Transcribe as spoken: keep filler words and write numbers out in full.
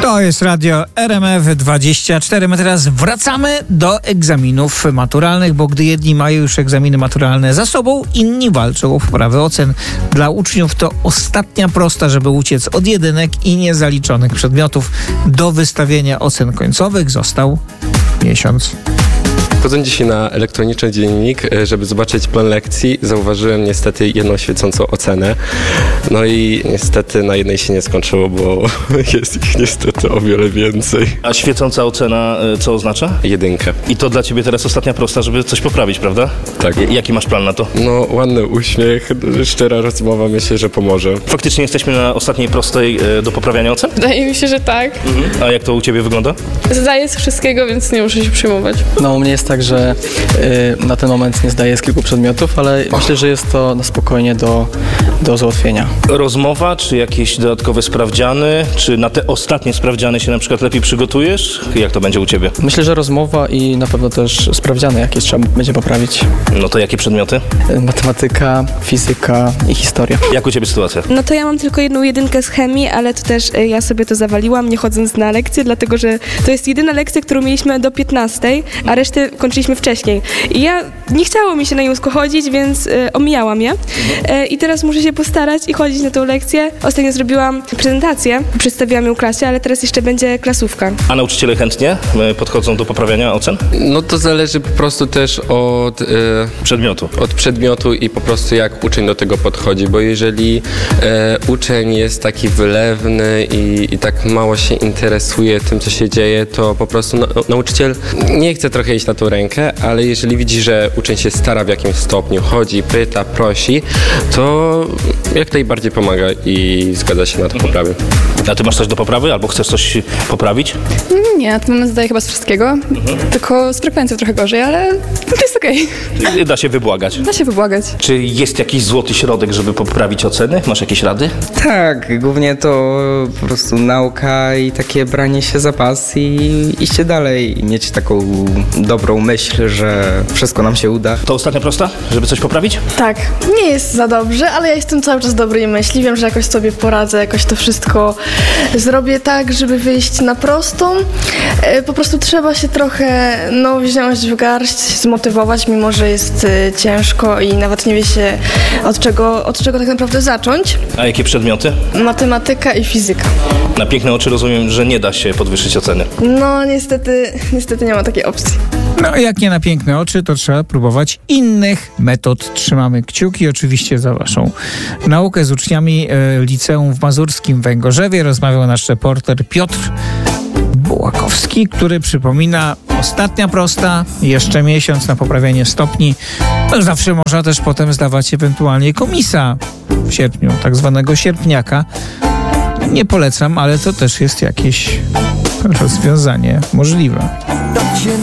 To jest radio R M F dwadzieścia cztery. My teraz wracamy do egzaminów maturalnych, bo gdy jedni mają już egzaminy maturalne za sobą, inni walczą o poprawę ocen. Dla uczniów to ostatnia prosta, żeby uciec od jedynek i niezaliczonych przedmiotów. Do wystawienia ocen końcowych został miesiąc. Wchodząc dzisiaj na elektroniczny dziennik, żeby zobaczyć plan lekcji, zauważyłem niestety jedną świecącą ocenę. No i niestety na jednej się nie skończyło, bo jest ich niestety o wiele więcej. A świecąca ocena co oznacza? Jedynkę. I to dla ciebie teraz ostatnia prosta, żeby coś poprawić, prawda? Tak. J- jaki masz plan na to? No, ładny uśmiech, szczera rozmowa, myślę, że pomoże. Faktycznie jesteśmy na ostatniej prostej do poprawiania ocen? Wydaje mi się, że tak. Mhm. A jak to u ciebie wygląda? Zdaję z wszystkiego, więc nie muszę się przejmować. No u mnie jest tak, że y, na ten moment nie zdaję z kilku przedmiotów, ale myślę, że jest to na spokojnie do, do załatwienia. Rozmowa, czy jakieś dodatkowe sprawdziany, czy na te ostatnie sprawdziany się na przykład lepiej przygotujesz? Jak to będzie u ciebie? Myślę, że rozmowa i na pewno też sprawdziany jakieś trzeba będzie poprawić. No to jakie przedmioty? Y, matematyka, fizyka i historia. Jak u ciebie sytuacja? No to ja mam tylko jedną jedynkę z chemii, ale to też y, ja sobie to zawaliłam, nie chodząc na lekcję, dlatego że to jest jedyna lekcja, którą mieliśmy do piętnastej, a resztę kończyliśmy wcześniej. I ja nie chciało mi się na nią chodzić, więc y, omijałam je. Y, I teraz muszę się postarać i chodzić na tą lekcję. Ostatnio zrobiłam prezentację, przedstawiłam ją klasie, ale teraz jeszcze będzie klasówka. A nauczyciele chętnie podchodzą do poprawiania ocen? No to zależy po prostu też od e, Przedmiotu. od przedmiotu i po prostu jak uczeń do tego podchodzi, bo jeżeli e, uczeń jest taki wylewny i, i tak mało się interesuje tym, co się dzieje, to po prostu na, nauczyciel nie chce trochę iść na tą rękę, ale jeżeli widzi, że uczeń się stara w jakimś stopniu, chodzi, pyta, prosi, to jak najbardziej pomaga i zgadza się na to poprawy. A ty masz coś do poprawy albo chcesz coś poprawić? Nie, na ten moment zdaję chyba z wszystkiego, mhm. tylko z frekwencją trochę gorzej, ale to jest okej. Okay. Da się wybłagać. Da się wybłagać. Czy jest jakiś złoty środek, żeby poprawić oceny? Masz jakieś rady? Tak, głównie to po prostu nauka i takie branie się za pas i iście dalej i mieć taką dobrą myśl, że wszystko nam się uda. To ostatnia prosta, żeby coś poprawić? Tak, nie jest za dobrze, ale ja jestem cały czas dobrej myśli. Wiem, że jakoś sobie poradzę, jakoś to wszystko zrobię tak, żeby wyjść na prostą. Po prostu trzeba się trochę no, wziąć w garść, zmotywować, mimo że jest ciężko i nawet nie wie się od czego, od czego tak naprawdę zacząć. A jakie przedmioty? Matematyka i fizyka. Na piękne oczy rozumiem, że nie da się podwyższyć oceny. No niestety, niestety nie ma takiej opcji. No jak nie na piękne oczy, to trzeba próbować innych metod. Trzymamy kciuki oczywiście za waszą naukę z uczniami e, liceum w Mazurskim Węgorzewie. Rozmawiał nasz reporter Piotr Bułakowski, który przypomina, ostatnia prosta, jeszcze miesiąc na poprawienie stopni. No, zawsze można też potem zdawać ewentualnie komisa w sierpniu, tak zwanego sierpniaka. Nie polecam, ale to też jest jakieś rozwiązanie możliwe.